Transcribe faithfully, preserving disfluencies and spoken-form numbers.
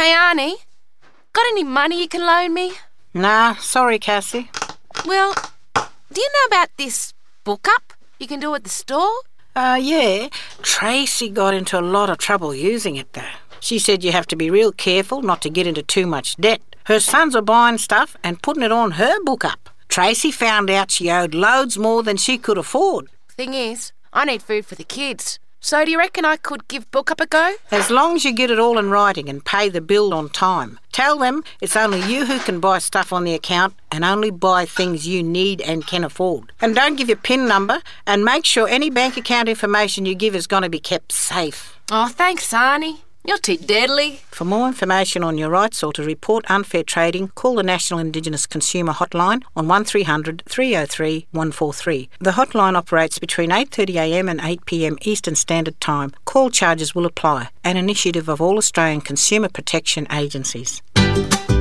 Hey, Arnie, got any money you can loan me? Nah, sorry, Cassie. Well, do you know about this book up you can do at the store? Uh, yeah. Tracy got into a lot of trouble using it, though. She said you have to be real careful not to get into too much debt. Her sons are buying stuff and putting it on her book up. Tracy found out she owed loads more than she could afford. Thing is, I need food for the kids. So do you reckon I could give book up a go? As long as you get it all in writing and pay the bill on time. Tell them it's only you who can buy stuff on the account and only buy things you need and can afford. And don't give your PIN number, and make sure any bank account information you give is going to be kept safe. Oh, thanks, Arnie. You're too deadly. For more information on your rights or to report unfair trading, call the National Indigenous Consumer Hotline on one three hundred, three oh three, one four three. The hotline operates between eight thirty a m and eight p m Eastern Standard Time. Call charges will apply. An initiative of all Australian consumer protection agencies.